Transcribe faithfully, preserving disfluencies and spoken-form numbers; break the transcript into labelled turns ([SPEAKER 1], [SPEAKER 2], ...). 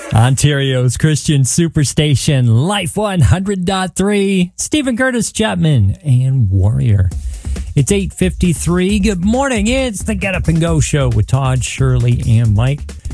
[SPEAKER 1] Ontario's Christian Superstation, Life one hundred point three, Stephen Curtis Chapman and Warrior. It's eight fifty-three. Good morning. It's the Get Up and Go show with Todd, Shirley, and Mike.